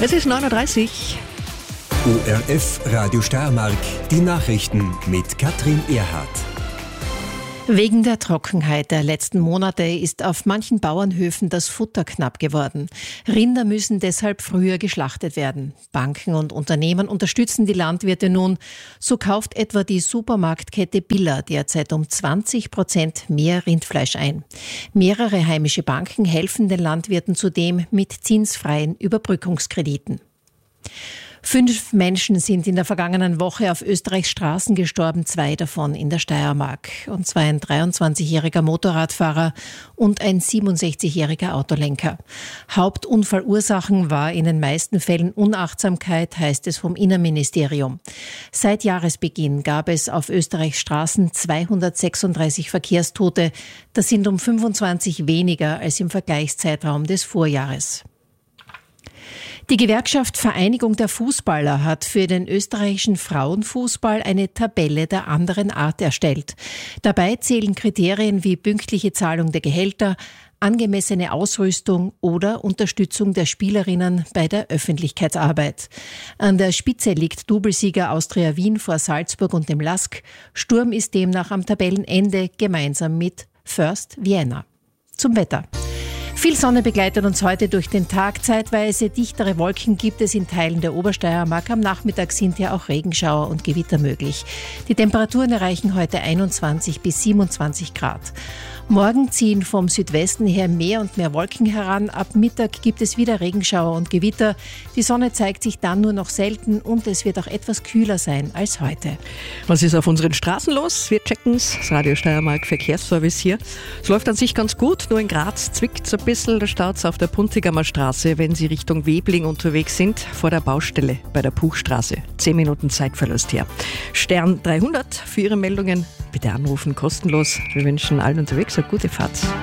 Es ist 9:30 Uhr. ORF Radio Steiermark, die Nachrichten mit Katrin Erhardt. Wegen der Trockenheit der letzten Monate ist auf manchen Bauernhöfen das Futter knapp geworden. Rinder müssen deshalb früher geschlachtet werden. Banken und Unternehmen unterstützen die Landwirte nun. So kauft etwa die Supermarktkette Billa derzeit um 20% mehr Rindfleisch ein. Mehrere heimische Banken helfen den Landwirten zudem mit zinsfreien Überbrückungskrediten. 5 Menschen sind in der vergangenen Woche auf Österreichs Straßen gestorben, 2 davon in der Steiermark. Und zwar ein 23-jähriger Motorradfahrer und ein 67-jähriger Autolenker. Hauptunfallursachen war in den meisten Fällen Unachtsamkeit, heißt es vom Innenministerium. Seit Jahresbeginn gab es auf Österreichs Straßen 236 Verkehrstote. Das sind um 25 weniger als im Vergleichszeitraum des Vorjahres. Die Gewerkschaft Vereinigung der Fußballer hat für den österreichischen Frauenfußball eine Tabelle der anderen Art erstellt. Dabei zählen Kriterien wie pünktliche Zahlung der Gehälter, angemessene Ausrüstung oder Unterstützung der Spielerinnen bei der Öffentlichkeitsarbeit. An der Spitze liegt Doublesieger Austria Wien vor Salzburg und dem LASK. Sturm ist demnach am Tabellenende gemeinsam mit First Vienna. Zum Wetter. Viel Sonne begleitet uns heute durch den Tag. Zeitweise dichtere Wolken gibt es in Teilen der Obersteiermark. Am Nachmittag sind ja auch Regenschauer und Gewitter möglich. Die Temperaturen erreichen heute 21 bis 27 Grad. Morgen ziehen vom Südwesten her mehr und mehr Wolken heran. Ab Mittag gibt es wieder Regenschauer und Gewitter. Die Sonne zeigt sich dann nur noch selten und es wird auch etwas kühler sein als heute. Was ist auf unseren Straßen los? Wir checken's. Das Radio Steiermark Verkehrsservice hier. Es läuft an sich ganz gut, nur in Graz zwickt's ein bisschen. Da staut's auf der Puntigamer Straße, wenn Sie Richtung Webling unterwegs sind, vor der Baustelle bei der Puchstraße. 10 Minuten Zeitverlust her. Stern 300 für Ihre Meldungen. Bitte anrufen, kostenlos. Wir wünschen allen unterwegs eine gute Fahrt.